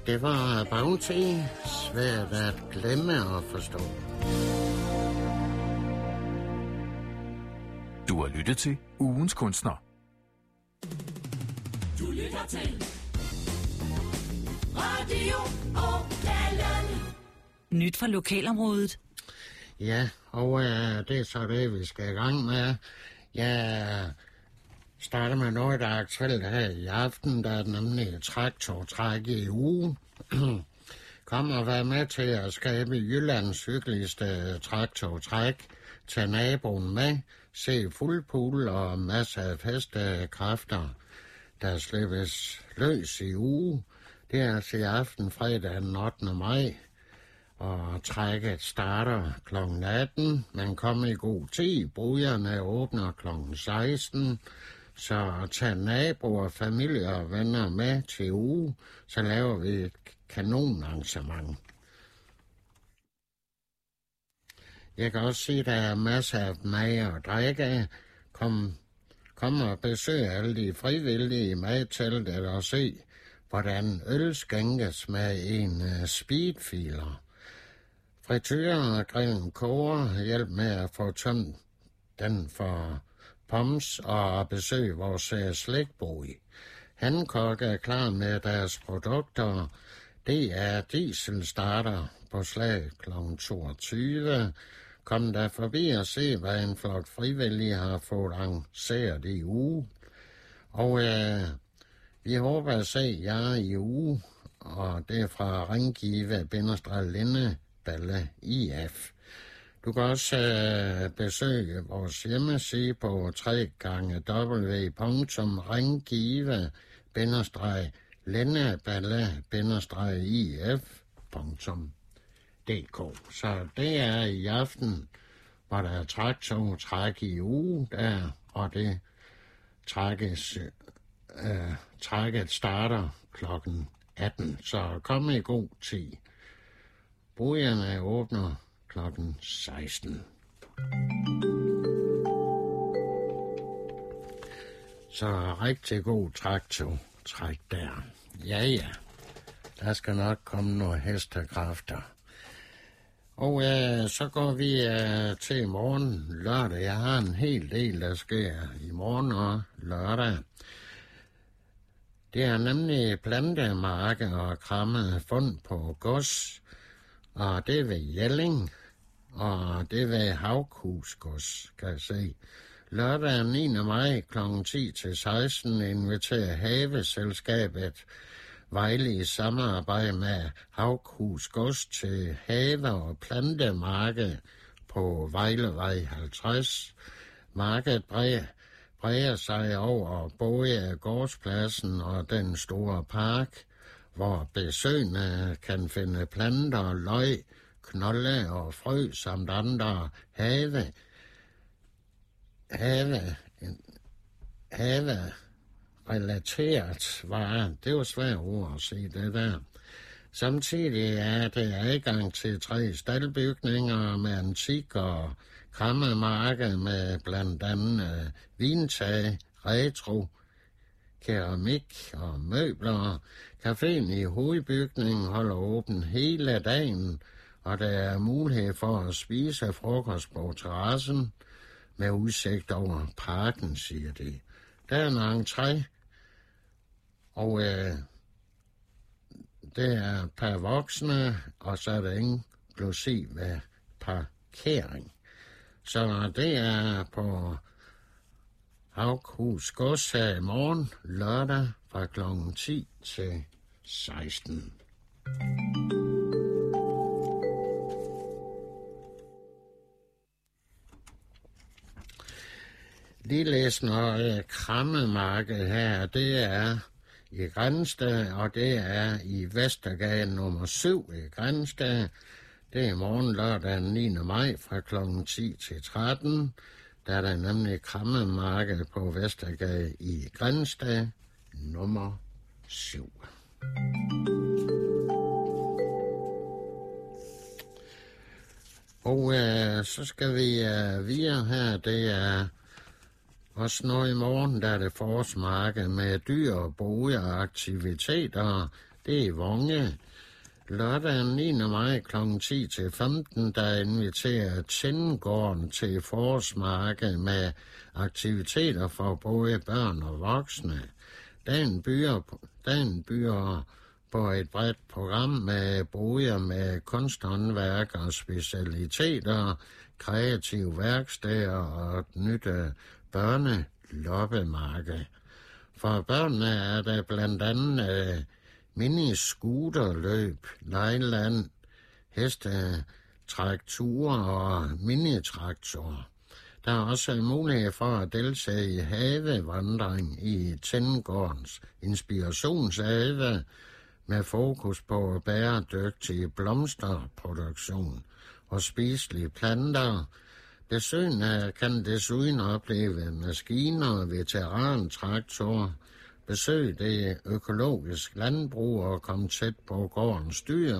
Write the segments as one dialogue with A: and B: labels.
A: Det var Bounty, svært at glemme og forstå.
B: Du har lyttet til Ugens Kunstner.
C: Du lytter til Radio Åland. Nyt fra lokalområdet.
A: Ja, og det er så det, vi skal i gang med. Jeg starter med noget, der er aktuelt her i aften. Der er nemlig traktortræk i uge. Kom og vær med til at skabe Jyllands hyggeligste traktortræk. Tag naboen med. Se fuld pool og masser af festekræfter, der slippes løs i uge. Det er altså i aften fredag den 8. maj. Og trækket starter kl. 18. Man kommer i god tid. Brugerne åbner kl. 16. Så tag naboer, familie og venner med til uge. Så laver vi et kanonarrangement. Jeg kan også sige, at der er masser af mad og drikke. Kom og besøg alle de frivillige i madteltet og se, hvordan øl skænkes med en speedfiler. Frityren og grillen koger. Hjælp med at få tømt den for poms og besøg vores slægtbolig. Hancock er klar med deres produkter. Det er dieselstarter på slag kl. 22. Kom der forbi og se, hvad en flok frivillige har fået arrangeret i uge. Og vi håber at se jer i uge, og det er fra Ringgive-Lindeballe IF. Du kan også besøge vores hjemmeside på www.ringgive-lindeballe-if.dk. Så det er i aften, hvor der er træk i uge der, og det trækket starter klokken 18. Så kom i god tid. Brugerne åbner klokken 16. Så rigtig god træk der. Ja. Der skal nok komme nogle hestekræfter. Og så går vi til i morgen lørdag. Jeg har en hel del, der sker i morgen og lørdag. Det er nemlig plantemarked og krammet fund på gods. Og det er ved Jelling. Og det er ved Havkhusgods, kan jeg se. Lørdag 9. maj kl. 10-16 inviterer Haveselskabet Vejle i samarbejde med Havkhusgods til have- og plantemarked på Vejlevej 50. Markedet breder sig over både gårdspladsen og den store park, hvor besøgende kan finde planter, løg, knolde og frø samt andre have-relateret varer. Det var svært ord at sige det der. Samtidig er det adgang til 3 staldbygninger med antik og krammemarked med blandt andet vintag, retro, keramik og møbler. Caféen i hovedbygningen holder åben hele dagen, og der er mulighed for at spise frokost på terrassen med udsigt over parken, siger de. Der er en entré, og det er per voksne, og så er der inklusiv parkering. Så det er på Havkhusgods her i morgen, lørdag fra kl. 10 til 16. Ligeledes når krammemarked her, det er i Grænsted, og det er i Vestergade nummer 7 i Grænsted. Det er i morgen lørdag 9. maj fra kl. 10 til 13. Der er der nemlig krammemarked på Vestergade i Grænsted nummer 7. Og så skal vi videre her. Det er også noget i morgen, der er det forårsmarked med dyr, bolig og aktiviteter. det er Vonge. Lørdag 9. maj kl. 10 til 15, der inviterer Tindgården til forårsmarked med aktiviteter for både børn og voksne. Dagen byder på et bredt program med boder med kunsthåndværk og specialiteter, kreative værksteder og et nyt børneloppemarked. For børnene er der blandt andet mini-scooterløb, lejland, hestetrakturer og minitraktorer. Der er også mulighed for at deltage i havevandring i Tindgårdens inspirationshave med fokus på bæredygtig blomsterproduktion og spiselige planter. Besøgende kan desuden opleve maskiner, veterantraktorer, besøg det økologisk landbrug og komme tæt på gårdens dyr,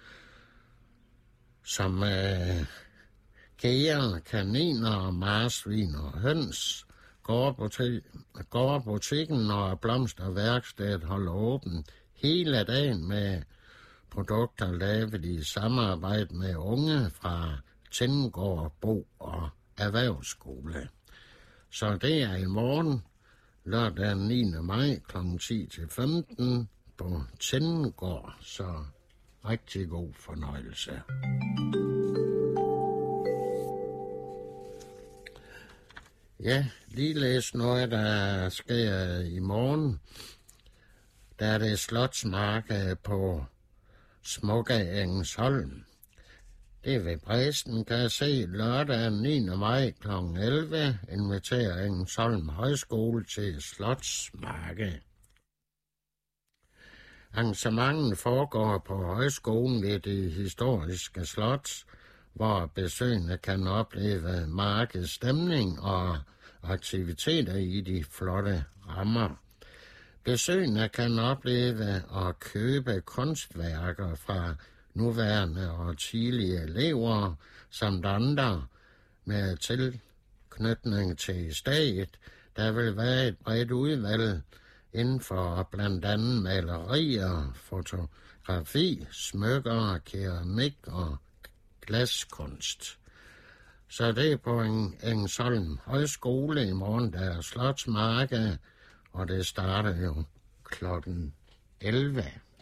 A: som gærer, kaniner, marsvin og høns. Gårdbutikken og blomsterværkstedet holder åbent hele dagen med produkter lavet i samarbejde med unge fra Tindgård Bo og Erhvervsskole. Så det er i morgen, lørdag 9. maj kl. 10 til 15 på Tindgård. Så rigtig god fornøjelse. Ja, lige læs noget, der sker i morgen. Der er det slotsmarked på Smukkeængsholm. Det er ved Bræsten, kan jeg se, lørdag 9. maj kl. 11 inviterer Ængsholm Højskole til slotsmarked. Arrangementet foregår på højskolen ved det historiske slot, hvor besøgende kan opleve markedsstemning og aktiviteter i de flotte rammer. Besøgende kan opleve og købe kunstværker fra nuværende og tidligere elever, samt andre med tilknytning til stedet. Der vil være et bredt udvalg inden for blandt andet malerier, fotografi, smykker, keramik og glaskunst. Så det er på Ængsholm Højskole i morgen, der er slotsmarked, og det starter jo klokken 11.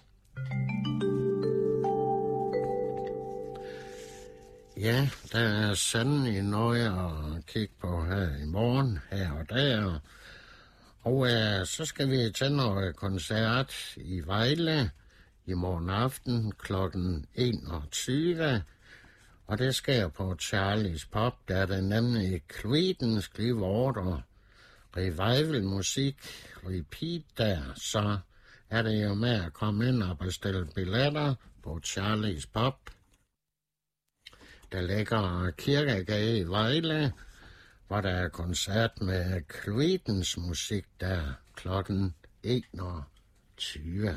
A: Ja, der er sandelig noget at kigge på her i morgen, her og der. Og så skal vi til noget koncert i Vejle i morgen aften klokken 21. Og det sker på Charlies Pub, der er det nemlig Creedence Clearwater Revival musik repeat der, så er det jo med at komme ind og bestille billetter på Charlies Pub. Der ligger Kirkegade i Vejle, hvor der er koncert med Creedence musik der klokken 21.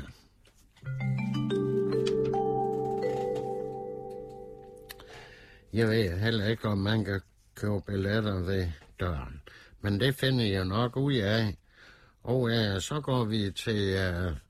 A: Jeg ved heller ikke, om man kan købe billetter ved døren, men det finder jeg nok ud af. Og så går vi til,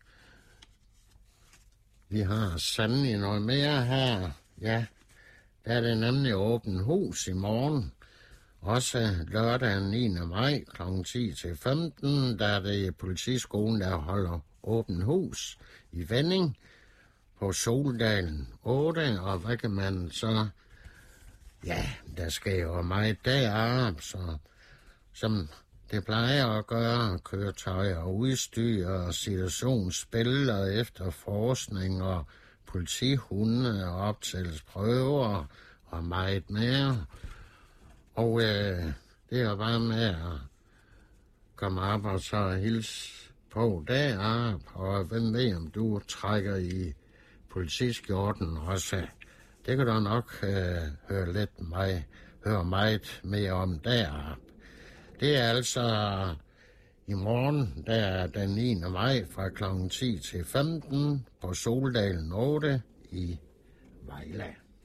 A: vi har sandelig noget mere her. Ja, der er det nemlig åbent hus i morgen. Også lørdag 9. maj kl. 10 til 15, der er det politiskolen, der holder åbent hus i Vending på Soldalen 8, og hvad kan man så? Ja, der sker jo meget deroppe, så som det plejer at gøre, køretøjer og udstyr og situationsspil og efterforskning og politihunde og optællingsprøver og meget mere. Og det er bare med at komme op og så hilse på deroppe, og hvem ved, om du trækker i politiskjorten også. Det kan du nok høre meget mere om deroppe. Det er altså i morgen, der er den 9. maj fra kl. 10 til 15 på Soldalen 8 i Vejle.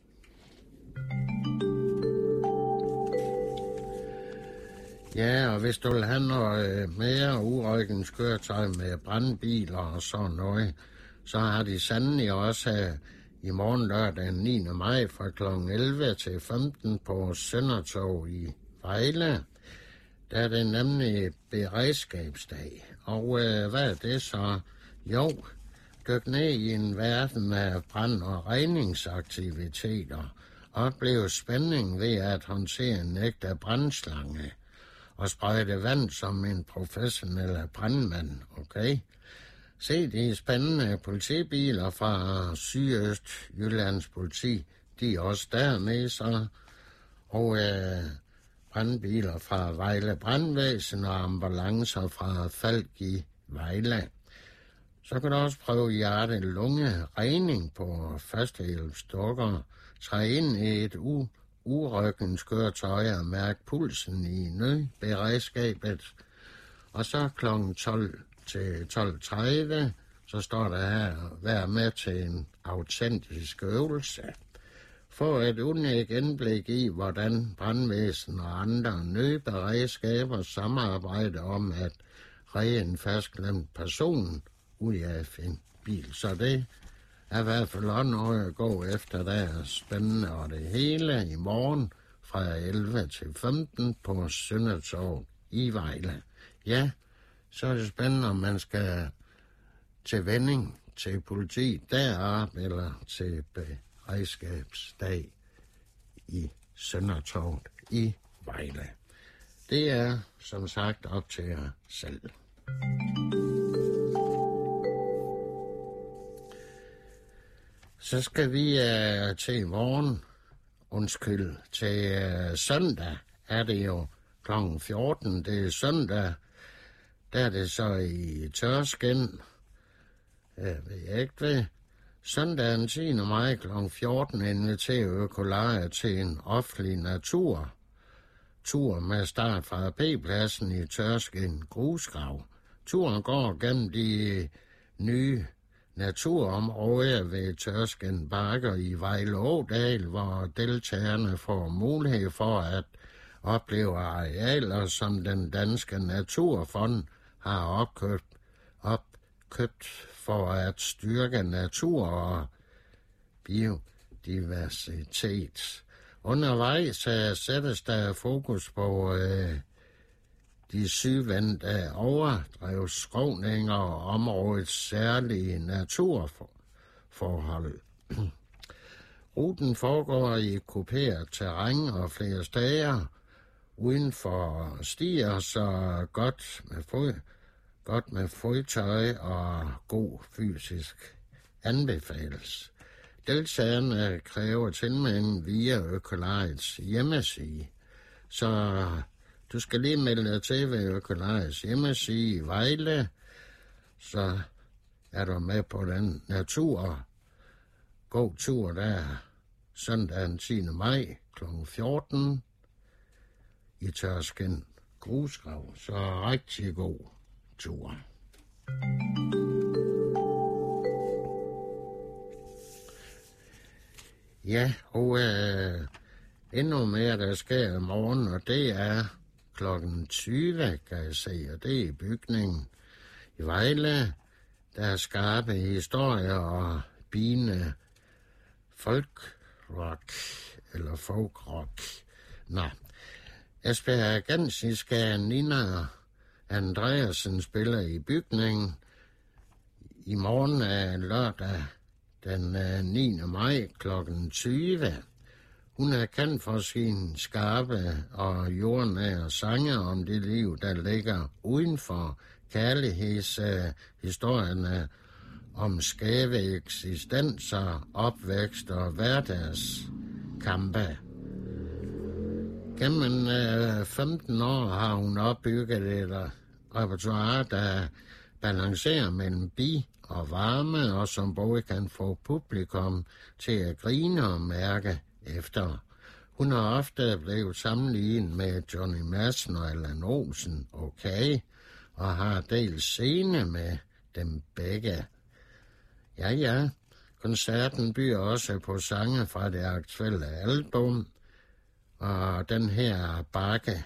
A: Ja, og hvis du vil have noget mere urykningskøretøj med brandbiler og sådan noget, så har de sandelig også i morgen lørdag den 9. maj fra kl. 11 til 15 på Søndertorv i Vejle. Der er det nemlig beredskabsdag. Og hvad er det så? Jo, dyk ned i en verden af brand- og redningsaktiviteter. Oplev spænding ved at håndtere en ægte brandslange og sprøjte vand som en professionel brandmand, okay? Se de spændende politibiler fra Sydøstjyllands politi, de er også dernede så, og brandbiler fra Vejle Brandvæsen og ambulancer fra Falk i Vejle. Så kan du også prøve hjerte-lunge-regning på førstehjælpsdukker. Træd ind i et urykningskøretøj og mærk pulsen i nødberedskabet. Og så kl. 12 til 12.30, så står der her, vær med til en autentisk øvelse. Få et unikt indblik i, hvordan brandvæsen og andre nødberedskaber samarbejder om at redde en fastglemt person ud af en bil. Så det er i hvert fald også noget at gå efter, der er spændende, og det hele i morgen fra 11 til 15 på Søndertorv i Vejle. Ja, så er det spændende, om man skal til vending til politi deroppe, eller til beredskabsdag i Søndertorv i Vejle. Det er som sagt op til jer selv. Så skal vi til i morgen, til søndag, er det jo kl. 14, det er søndag, der er det så i tørskin, ved jeg ikke ved. Søndag den 10. maj kl. 14 inviterer Økolaria til en offentlig tur med start fra P-pladsen i Tørskin Grusgrav. Turen går gennem de nye naturområder ved Tørskin Bakker i Vejle Ådal, hvor deltagerne får mulighed for at opleve arealer, som den danske Naturfond har opkøbt for at styrke natur og biodiversitet. Undervejs sættes der fokus på de sygvendte overdrevsskråninger og områdets særlige naturforhold. Ruten foregår i kuperet terræn og flere steder uden for stier, så godt med fodtøj og god fysisk anbefales. Deltagerne kræver tilmelding via Økolariets hjemmeside, så du skal lige melde dig til ved Økolariets hjemmeside i Vejle, så er du med på den god tur der søndag den 10. maj kl. 14 i Tørskin Grusgrav. Så rigtig god tur. Ja, og endnu mere, der sker i morgen, og det er klokken 20, kan jeg se, og det er i bygningen i Vejle. Der er skarpe historier og bine folkrock. Nå, Esbjerg Gansiska Nina Andreasen spiller i bygningen. I morgen er lørdag den 9. maj kl. 20. Hun er kendt for sine skarpe og jordnære sange om det liv, der ligger uden for kærlighedshistorierne om skæve eksistenser, opvækst og hverdagskampe. Gennem 15 år har hun opbygget et repertoire, der balancerer mellem og varme, og som både kan få publikum til at grine og mærke efter. Hun har ofte blevet sammenlignet med Johnny Madsen og Allan Olsen, okay, og har delt scene med dem begge. Ja, koncerten byder også på sange fra det aktuelle album, og den her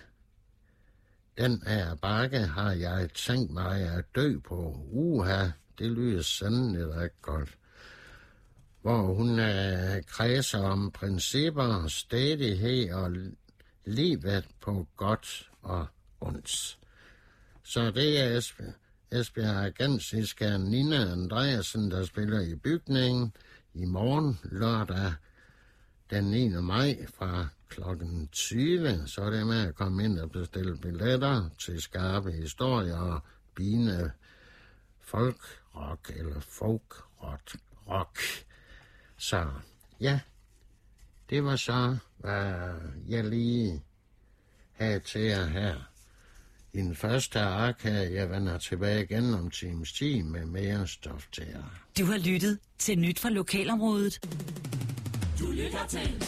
A: bakke har jeg tænkt mig at dø på. det lyder sandelig da ikke godt. Hvor hun kredser om principper, stædighed og livet på godt og ondt. Så det er esbjergensiske Nina Andreasen, der spiller i bygningen i morgen lørdag den 9. maj fra klokken 20. Så er det med at komme ind og bestille billetter til skarpe historier og bine folkrock eller folkrock. Så ja, det var så, hvad jeg lige havde til jer her. I den første ark her, jeg vender tilbage igen om times 10 med mere stof til jer.
C: Du har lyttet til Nyt fra Lokalområdet.
D: Du lytter til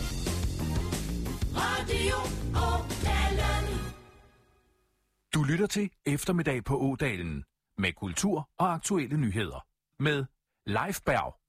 D: Radio Ådalen.
B: Du lytter til Eftermiddag på Ådalen med kultur og aktuelle nyheder med Leif Berg.